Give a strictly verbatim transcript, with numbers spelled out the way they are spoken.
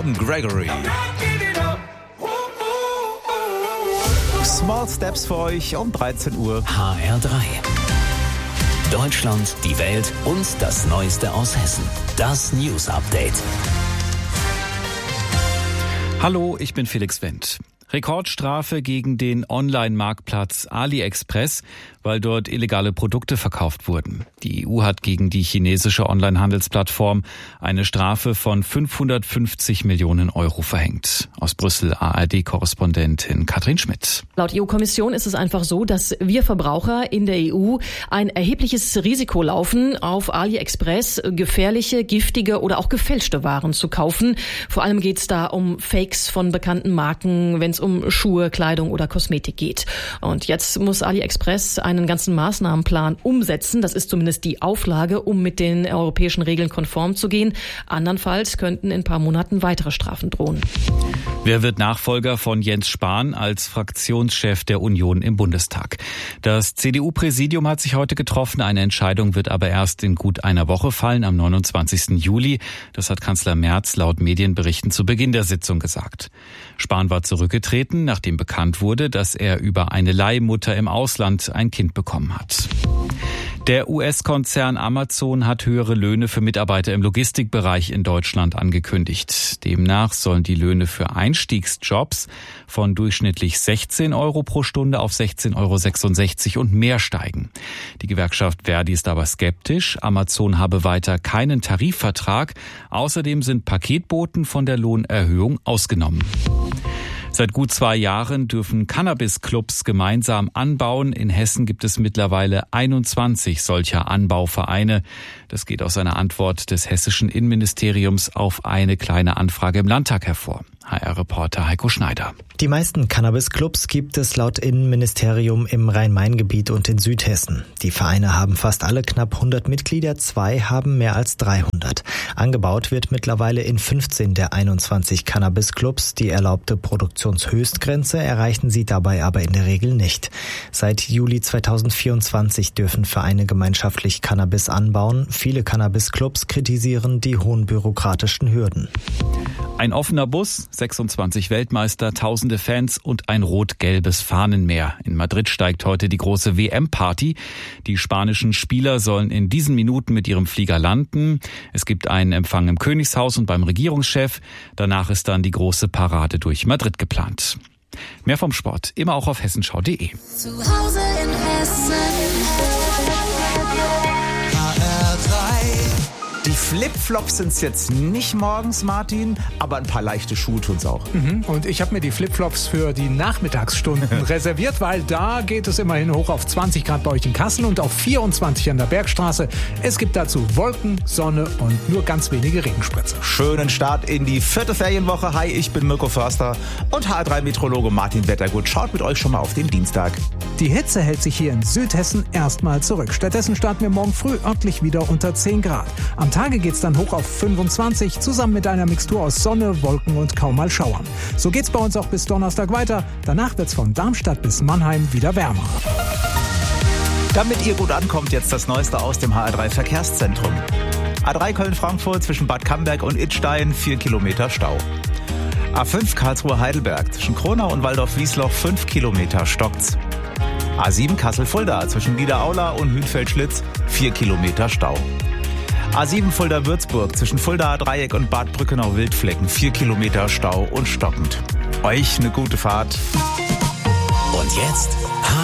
Gordon Gregory. Small Steps für euch um dreizehn Uhr. H R drei. Deutschland, die Welt und das Neueste aus Hessen. Das News Update. Hallo, ich bin Felix Wendt. Rekordstrafe gegen den Online-Marktplatz AliExpress, weil dort illegale Produkte verkauft wurden. Die E U hat gegen die chinesische Online-Handelsplattform eine Strafe von fünfhundertfünfzig Millionen Euro verhängt. Aus Brüssel A R D-Korrespondentin Katrin Schmidt. Laut E U-Kommission ist es einfach so, dass wir Verbraucher in der E U ein erhebliches Risiko laufen, auf AliExpress gefährliche, giftige oder auch gefälschte Waren zu kaufen. Vor allem geht es da um Fakes von bekannten Marken, wenn es um Schuhe, Kleidung oder Kosmetik geht. Und jetzt muss AliExpress einen ganzen Maßnahmenplan umsetzen. Das ist zumindest die Auflage, um mit den europäischen Regeln konform zu gehen. Andernfalls könnten in ein paar Monaten weitere Strafen drohen. Wer wird Nachfolger von Jens Spahn als Fraktionschef der Union im Bundestag? Das C D U-Präsidium hat sich heute getroffen. Eine Entscheidung wird aber erst in gut einer Woche fallen, am neunundzwanzigsten Juli. Das hat Kanzler Merz laut Medienberichten zu Beginn der Sitzung gesagt. Spahn war zurückgetreten, nachdem bekannt wurde, dass er über eine Leihmutter im Ausland ein Kind bekommen hat. Der U S-Konzern Amazon hat höhere Löhne für Mitarbeiter im Logistikbereich in Deutschland angekündigt. Demnach sollen die Löhne für Einstiegsjobs von durchschnittlich sechzehn Euro pro Stunde auf sechzehn Euro sechsundsechzig und mehr steigen. Die Gewerkschaft Verdi ist aber skeptisch. Amazon habe weiter keinen Tarifvertrag. Außerdem sind Paketboten von der Lohnerhöhung ausgenommen. Seit gut zwei Jahren dürfen Cannabis-Clubs gemeinsam anbauen. In Hessen gibt es mittlerweile einundzwanzig solcher Anbauvereine. Das geht aus einer Antwort des hessischen Innenministeriums auf eine kleine Anfrage im Landtag hervor. H R-Reporter Heiko Schneider. Die meisten Cannabis-Clubs gibt es laut Innenministerium im Rhein-Main-Gebiet und in Südhessen. Die Vereine haben fast alle knapp hundert Mitglieder, zwei haben mehr als dreihundert. Angebaut wird mittlerweile in fünfzehn der einundzwanzig Cannabis-Clubs. Die erlaubte Produktionshöchstgrenze erreichen sie dabei aber in der Regel nicht. Seit Juli zweitausendvierundzwanzig dürfen Vereine gemeinschaftlich Cannabis anbauen. Viele Cannabis-Clubs kritisieren die hohen bürokratischen Hürden. Ein offener Bus, sechsundzwanzig Weltmeister, tausende Fans und ein rot-gelbes Fahnenmeer. In Madrid steigt heute die große W M-Party. Die spanischen Spieler sollen in diesen Minuten mit ihrem Flieger landen. Es gibt einen Empfang im Königshaus und beim Regierungschef. Danach ist dann die große Parade durch Madrid geplant. Mehr vom Sport, immer auch auf hessenschau punkt de. Zu Hause in Hessen. H R drei. Die Flipflops sind's jetzt nicht morgens, Martin, aber ein paar leichte Schuhe tun's auch. Mhm. Und ich habe mir die Flipflops für die Nachmittagsstunden reserviert, weil da geht es immerhin hoch auf zwanzig Grad bei euch in Kassel und auf vierundzwanzig an der Bergstraße. Es gibt dazu Wolken, Sonne und nur ganz wenige Regenspritze. Schönen Start in die vierte Ferienwoche. Hi, ich bin Mirko Förster und H R drei Meteorologe Martin Wettergut schaut mit euch schon mal auf den Dienstag. Die Hitze hält sich hier in Südhessen erstmal zurück. Stattdessen starten wir morgen früh örtlich wieder unter zehn Grad. Am Tage geht's dann hoch auf fünfundzwanzig, zusammen mit einer Mixtur aus Sonne, Wolken und kaum mal Schauern. So geht's bei uns auch bis Donnerstag weiter. Danach wird's von Darmstadt bis Mannheim wieder wärmer. Damit ihr gut ankommt, jetzt das Neueste aus dem H R drei Verkehrszentrum. A drei Köln-Frankfurt zwischen Bad Camberg und Idstein, vier Kilometer Stau. A fünf Karlsruhe-Heidelberg zwischen Kronau und Waldorf-Wiesloch, fünf Kilometer stockt's. A sieben Kassel-Fulda zwischen Niederaula und Hünfeld-Schlitz, vier Kilometer Stau. A sieben Fulda-Würzburg zwischen Fuldaer Dreieck und Bad Brückenau-Wildflecken, vier Kilometer Stau und stockend. Euch eine gute Fahrt. Und jetzt